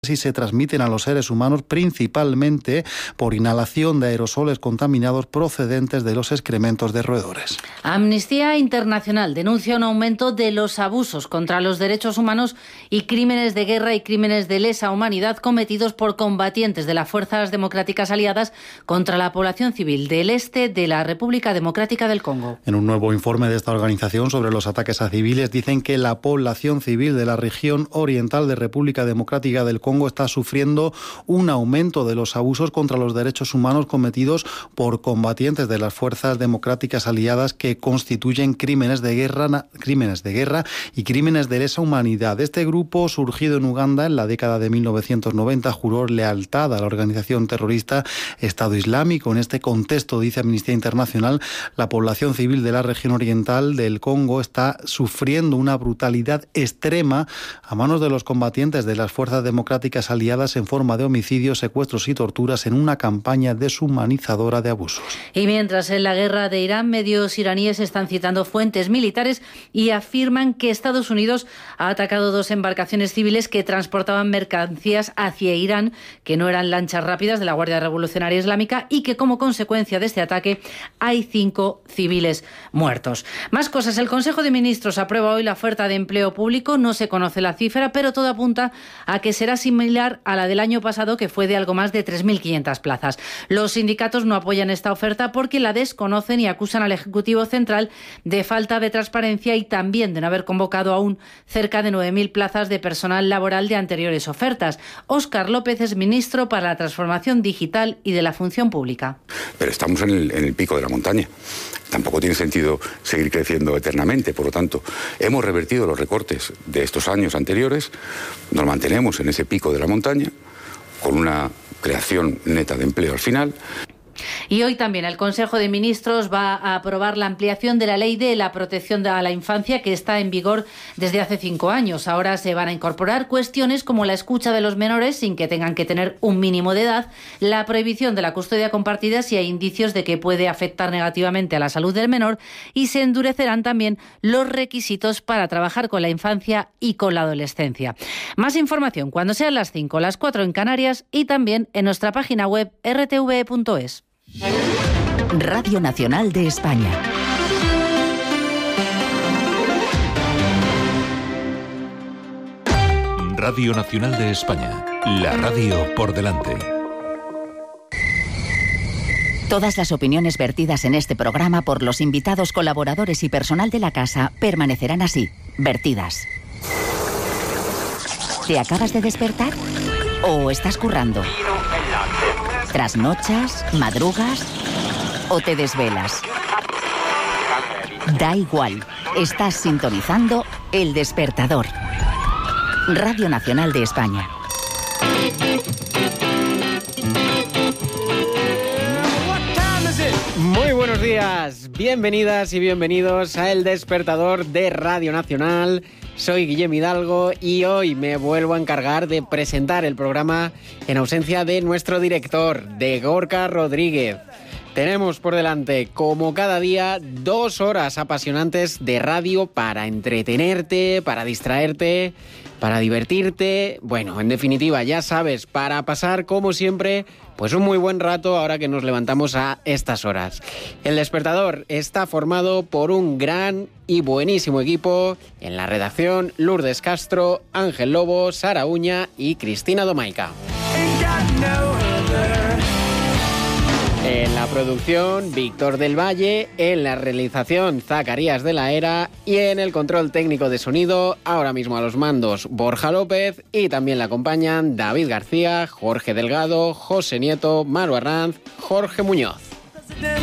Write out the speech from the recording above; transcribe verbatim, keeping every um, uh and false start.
y se transmiten a los seres humanos principalmente por inhalación de aerosoles contaminados procedentes de los excrementos de roedores. Amnistía Internacional denuncia un aumento de los abusos contra los derechos humanos y crímenes de guerra y crímenes de lesa humanidad cometidos por combatientes de las Fuerzas Democráticas Aliadas contra la población civil del este de la República Democrática del Congo. En un nuevo informe de esta organización sobre los ataques a civiles dicen que la población civil de la región oriental de República Democrática del Congo Congo está sufriendo un aumento de los abusos contra los derechos humanos cometidos por combatientes de las fuerzas democráticas aliadas que constituyen crímenes de guerra, crímenes de guerra y crímenes de lesa humanidad. Este grupo, surgido en Uganda en la década de mil novecientos noventa, juró lealtad a la organización terrorista Estado Islámico. En este contexto, dice Amnistía Internacional, la población civil de la región oriental del Congo está sufriendo una brutalidad extrema a manos de los combatientes de las fuerzas democráticas aliadas en forma de homicidios, secuestros y torturas en una campaña deshumanizadora de abusos. Y mientras en la guerra de Irán, medios iraníes están citando fuentes militares y afirman que Estados Unidos ha atacado dos embarcaciones civiles que transportaban mercancías hacia Irán, que no eran lanchas rápidas de la Guardia Revolucionaria Islámica, y que como consecuencia de este ataque hay cinco civiles muertos. Más cosas. El Consejo de Ministros aprueba hoy la oferta de empleo público. No se conoce la cifra, pero todo apunta a que será similar a la del año pasado, que fue de algo más de tres mil quinientas plazas. Los sindicatos no apoyan esta oferta porque la desconocen y acusan al Ejecutivo Central de falta de transparencia y también de no haber convocado aún cerca de nueve mil plazas de personal laboral de anteriores ofertas. Óscar López es ministro para la Transformación Digital y de la Función Pública. Pero estamos en el, en el pico de la montaña. Tampoco tiene sentido seguir creciendo eternamente. Por lo tanto, hemos revertido los recortes de estos años anteriores, nos mantenemos en ese pico de la montaña, con una creación neta de empleo al final. Y hoy también el Consejo de Ministros va a aprobar la ampliación de la Ley de la Protección a la Infancia, que está en vigor desde hace cinco años. Ahora se van a incorporar cuestiones como la escucha de los menores sin que tengan que tener un mínimo de edad, la prohibición de la custodia compartida si hay indicios de que puede afectar negativamente a la salud del menor, y se endurecerán también los requisitos para trabajar con la infancia y con la adolescencia. Más información cuando sean las cinco, las cuatro en Canarias, y también en nuestra página web erre te ve punto es. Radio Nacional de España. Radio Nacional de España. La radio por delante. Todas las opiniones vertidas en este programa por los invitados, colaboradores y personal de la casa permanecerán así, vertidas. ¿Te acabas de despertar? ¿O estás currando? ¿Trasnochas? ¿Madrugas? ¿O te desvelas? Da igual, estás sintonizando El Despertador. Radio Nacional de España. Muy buenos días, bienvenidas y bienvenidos a El Despertador de Radio Nacional. Soy Guillem Hidalgo y hoy me vuelvo a encargar de presentar el programa en ausencia de nuestro director, de Gorka Rodríguez. Tenemos por delante, como cada día, dos horas apasionantes de radio para entretenerte, para distraerte, para divertirte. Bueno, en definitiva, ya sabes, para pasar, como siempre, pues un muy buen rato ahora que nos levantamos a estas horas. El Despertador está formado por un gran y buenísimo equipo. En la redacción, Lourdes Castro, Ángel Lobo, Sara Uña y Cristina Domaica. En la producción, Víctor del Valle. En la realización, Zacarías de la Era. Y en el control técnico de sonido, ahora mismo a los mandos, Borja López. Y también le acompañan David García, Jorge Delgado, José Nieto, Maru Arranz, Jorge Muñoz.